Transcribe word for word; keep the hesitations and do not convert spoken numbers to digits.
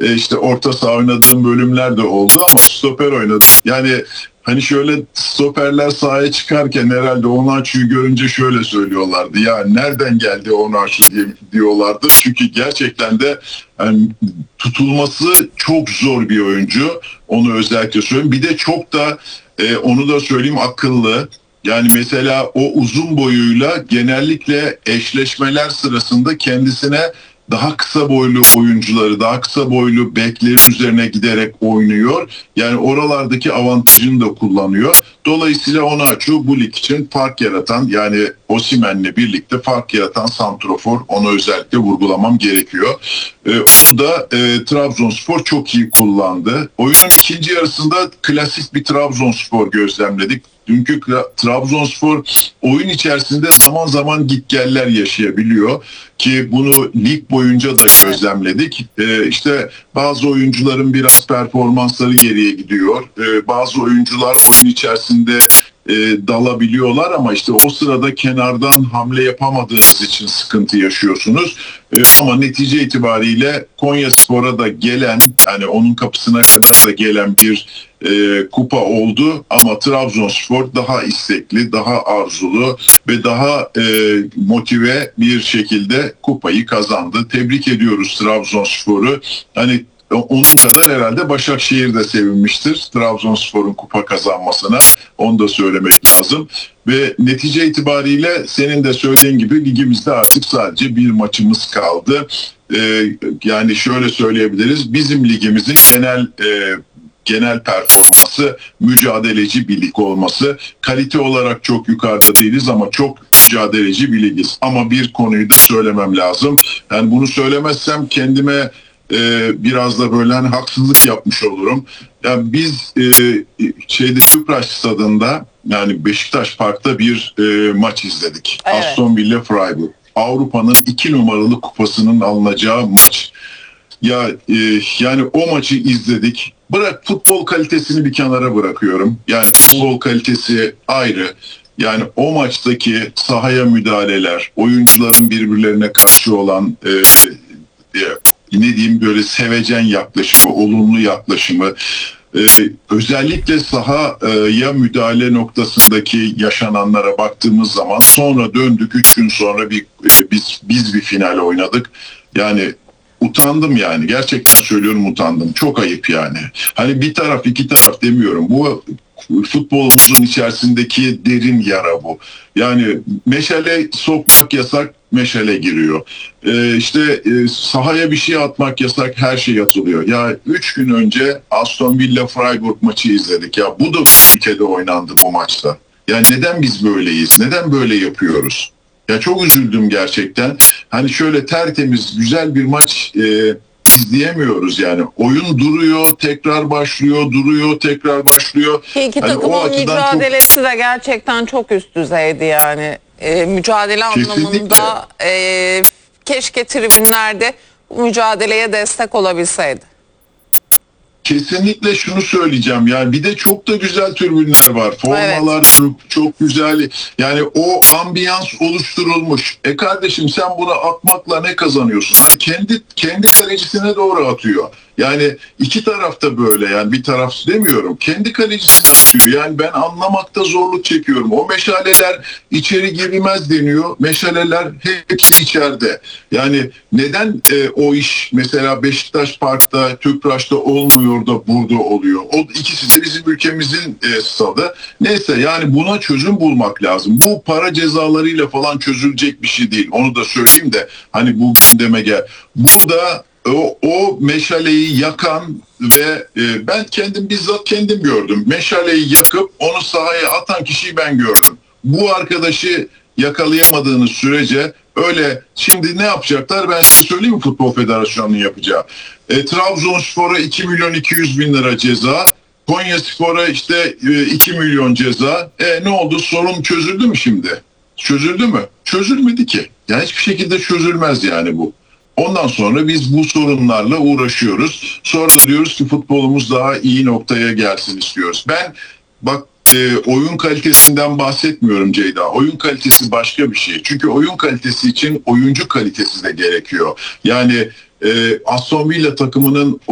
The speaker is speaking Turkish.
e, işte orta saha oynadığım bölümler de oldu ama stoper oynadım. Yani hani şöyle stoperler sahaya çıkarken herhalde Onaçu'yu görünce şöyle söylüyorlardı. Ya nereden geldi Onaçu diye diyorlardı. Çünkü gerçekten de yani tutulması çok zor bir oyuncu. Onu özellikle söyleyeyim. Bir de çok da e, onu da söyleyeyim akıllı. Yani mesela o uzun boyuyla genellikle eşleşmeler sırasında kendisine daha kısa boylu oyuncuları, daha kısa boylu beklerin üzerine giderek oynuyor. Yani oralardaki avantajını da kullanıyor. Dolayısıyla Onaçu bu lig için fark yaratan, yani Osimhen'le birlikte fark yaratan santrofor. Onu özellikle vurgulamam gerekiyor. Ee, onu da e, Trabzonspor çok iyi kullandı. Oyunun ikinci yarısında klasik bir Trabzonspor gözlemledik. Dünkü Trabzonspor oyun içerisinde zaman zaman gitgeller yaşayabiliyor ki bunu lig boyunca da gözlemledik. Ee, işte bazı oyuncuların biraz performansları geriye gidiyor. Ee, bazı oyuncular oyun içerisinde e, dalabiliyorlar ama işte o sırada kenardan hamle yapamadığınız için sıkıntı yaşıyorsunuz. E, ama netice itibariyle Konyaspor'a da gelen, yani onun kapısına kadar da gelen bir e, kupa oldu ama Trabzonspor daha istekli, daha arzulu ve daha e, motive bir şekilde kupayı kazandı. Tebrik ediyoruz Trabzonspor'u. Hani onun kadar herhalde Başakşehir de sevinmiştir Trabzonspor'un kupa kazanmasına. Onu da söylemek lazım. Ve netice itibariyle senin de söylediğin gibi ligimizde artık sadece bir maçımız kaldı. Ee, yani şöyle söyleyebiliriz. Bizim ligimizin genel e, genel performansı mücadeleci bir lig olması. Kalite olarak çok yukarıda değiliz ama çok mücadeleci bir ligiz. Ama bir konuyu da söylemem lazım. Yani bunu söylemezsem kendime Ee, biraz da böyle hani haksızlık yapmış olurum. Yani biz e, şeyde Tüpraş stadında, yani Beşiktaş Park'ta bir e, maç izledik. Evet. Aston Villa Freiburg. Avrupa'nın iki numaralı kupasının alınacağı maç. Ya e, yani o maçı izledik. Bırak futbol kalitesini bir kenara bırakıyorum. Yani futbol kalitesi ayrı. Yani o maçtaki sahaya müdahaleler, oyuncuların birbirlerine karşı olan e, e, ne diyeyim böyle sevecen yaklaşımı, olumlu yaklaşımı, ee, özellikle sahaya müdahale noktasındaki yaşananlara baktığımız zaman sonra döndük üç gün sonra bir e, biz biz bir final oynadık. Yani utandım yani. Gerçekten söylüyorum utandım. Çok ayıp yani. Hani bir taraf iki taraf demiyorum. Bu futbolumuzun içerisindeki derin yara bu. Yani meşale sokmak yasak, meşale giriyor. Ee, işte e, sahaya bir şey atmak yasak, her şey atılıyor. Ya üç gün önce Aston Villa Freiburg maçı izledik. Ya bu da ülkede oynandı bu maçta. Ya neden biz böyleyiz? Neden böyle yapıyoruz? Ya çok üzüldüm gerçekten. Hani şöyle tertemiz, güzel bir maç e, izleyemiyoruz yani. Oyun duruyor, tekrar başlıyor, duruyor, tekrar başlıyor. İki hani takımın mücadelesi çok... de gerçekten çok üst düzeydi yani. E, mücadele Kesinlikle. anlamında e, keşke tribünlerde bu mücadeleye destek olabilseydi. Kesinlikle şunu söyleyeceğim, yani bir de çok da güzel tribünler var. Formalar evet. çok, çok güzel. Yani o ambiyans oluşturulmuş. E kardeşim sen bunu atmakla ne kazanıyorsun? Hani kendi kendi kalecisine doğru atıyor. Yani iki tarafta böyle, yani bir taraf demiyorum. Kendi kalecisine atıyor. Yani ben anlamakta zorluk çekiyorum. O meşaleler içeri girmez deniyor. Meşaleler hepsi içeride. Yani neden e, o iş mesela Beşiktaş Park'ta, Tüpraş'ta olmuyor da burada oluyor? O ikisi de bizim ülkemizin e, stadı. Neyse, yani buna çözüm bulmak lazım. Bu para cezalarıyla falan çözülecek bir şey değil. Onu da söyleyeyim de hani bu gündeme gel. Burada O, o meşaleyi yakan ve e, ben kendim bizzat kendim gördüm. Meşaleyi yakıp onu sahaya atan kişiyi ben gördüm. Bu arkadaşı yakalayamadığınız sürece öyle şimdi ne yapacaklar ben size söyleyeyim mi Futbol Federasyonu'nun yapacağı? E, Trabzonspor'a iki milyon iki yüz bin lira ceza. Konyaspor'a işte e, iki milyon ceza. E ne oldu? Sorun çözüldü mü şimdi? Çözüldü mü? Çözülmedi ki. Yani hiçbir şekilde çözülmez yani bu. Ondan sonra biz bu sorunlarla uğraşıyoruz. Sonra da diyoruz ki futbolumuz daha iyi noktaya gelsin istiyoruz. Ben bak e, oyun kalitesinden bahsetmiyorum Ceyda. Oyun kalitesi başka bir şey. Çünkü oyun kalitesi için oyuncu kalitesi de gerekiyor. Yani e, Aston Villa takımının